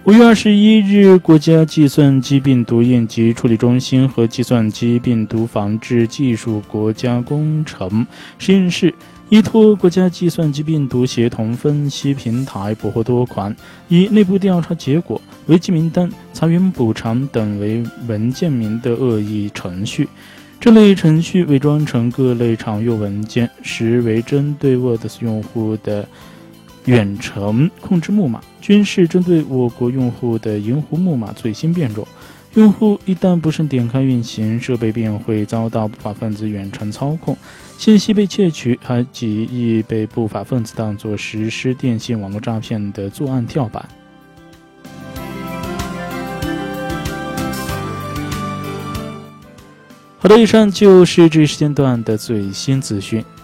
5月21日，国家计算机病毒应急处理中心和计算机病毒防治技术国家工程实验室依托国家计算机病毒协同分析平台捕获多款以内部调查结果、违纪名单、裁员补偿等为文件名的恶意程序。这类程序伪装成各类常用文件，实为针对 Windows 用户的远程控制木马，均是针对我国用户的银狐木马最新变种。用户一旦不慎点开运行，设备便会遭到不法分子远程操控，信息被窃取，还极易被不法分子当作实施电信网络诈骗的作案跳板。好的，以上就是这一时间段的最新资讯。